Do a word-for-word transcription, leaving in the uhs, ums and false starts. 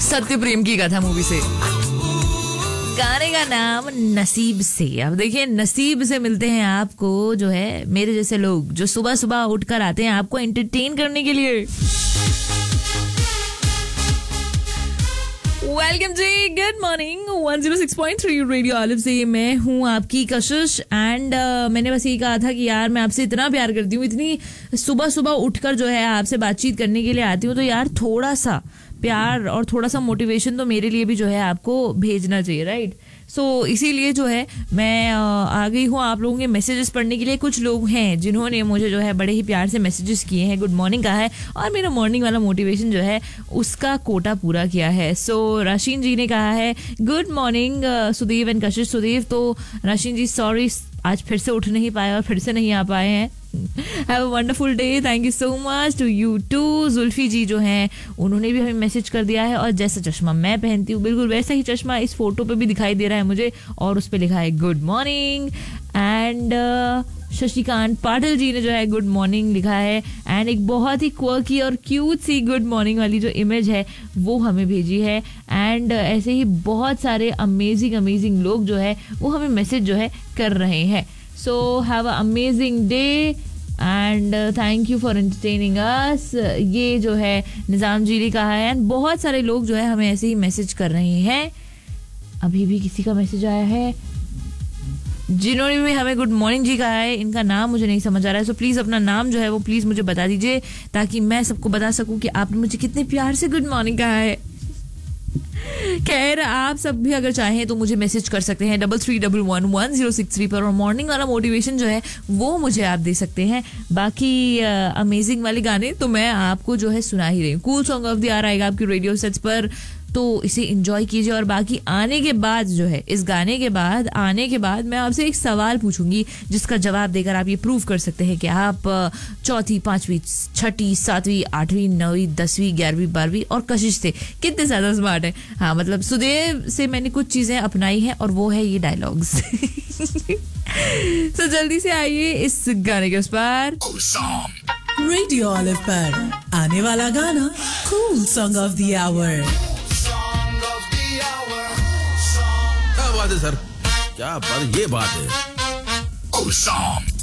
सत्य प्रेम की कथा मूवी से। गाने का नाम नसीब से। अब देखिए, नसीब से मिलते हैं आपको जो है मेरे जैसे लोग जो सुबह सुबह उठकर आते हैं आपको एंटरटेन करने के लिए। वेलकम जी, good morning. One zero six point three radio olive से मैं हूँ आपकी कशिश। एंड uh, मैंने बस ये कहा था कि यार मैं आपसे इतना प्यार करती हूँ, इतनी सुबह सुबह उठकर जो है आपसे बातचीत करने के लिए आती हूँ, तो यार थोड़ा सा प्यार और थोड़ा सा मोटिवेशन तो मेरे लिए भी जो है आपको भेजना चाहिए, राइट? सो so, इसीलिए जो है मैं आ गई हूँ आप लोगों के मैसेजेस पढ़ने के लिए। कुछ लोग हैं जिन्होंने मुझे जो है बड़े ही प्यार से मैसेजेस किए हैं, गुड मॉर्निंग कहा है और मेरा मॉर्निंग वाला मोटिवेशन जो है उसका कोटा पूरा किया है। सो so, राशीन जी ने कहा है गुड मॉर्निंग सुदेव एंड कशिश। सुदेव तो राशीन जी सॉरी, आज फिर से उठ नहीं पाए और फिर से नहीं आ पाए हैं। Have a wonderful day, thank you so much to you to. Zulfi जी जो हैं उन्होंने भी हमें मैसेज कर दिया है और जैसा चश्मा मैं पहनती हूँ बिल्कुल वैसा ही चश्मा इस फोटो पे भी दिखाई दे रहा है मुझे और उस पे लिखा है good morning. And Shashikant Patil ji ने जो है गुड मॉर्निंग लिखा है एंड एक बहुत ही क्वर्की और क्यूट सी गुड मॉर्निंग वाली जो इमेज है वो हमें भेजी है। एंड ऐसे ही बहुत सारे अमेजिंग अमेजिंग लोग जो है वो हमें मैसेज जो है कर रहे हैं। So have a amazing day and thank you for entertaining us. ये जो है निज़ाम जी ने कहा है एंड बहुत सारे लोग जो है हमें ऐसे ही मैसेज कर रहे हैं। अभी भी किसी का मैसेज आया है जिन्होंने भी हमें गुड मॉर्निंग जी कहा है, इनका नाम मुझे नहीं समझ आ रहा है। सो प्लीज़ अपना नाम जो है वो प्लीज़ मुझे बता दीजिए ताकि मैं सबको बता सकूं कि आपने मुझे कितने प्यार से गुड मॉर्निंग कहा है। खैर, आप सब भी अगर चाहें तो मुझे मैसेज कर सकते हैं double three double one one zero six three पर और मॉर्निंग वाला मोटिवेशन जो है वो मुझे आप दे सकते हैं। बाकी अमेजिंग वाले गाने तो मैं आपको जो है सुना ही रही हूँ। Cool song of the year आएगा आपकी रेडियो सेट्स पर, तो इसे एंजॉय कीजिए। और बाकी आने के बाद जो है इस गाने के बाद आने के बाद मैं आपसे एक सवाल पूछूंगी जिसका जवाब देकर आप ये प्रूव कर सकते हैं कि आप चौथी पांचवी छठी सातवीं आठवीं नौवीं दसवीं ग्यारहवीं बारहवीं और कशिश से कितने ज्यादा स्मार्ट है। हाँ, मतलब सुदेव से मैंने कुछ चीजें अपनाई हैं और वो है ये डायलॉग्स। तो जल्दी से आइए इस गाने के उस पार। रेडियो ऑलिव पर आने वाला गाना cool song of the our. क्या बात है सर, क्या बात, ये बात है।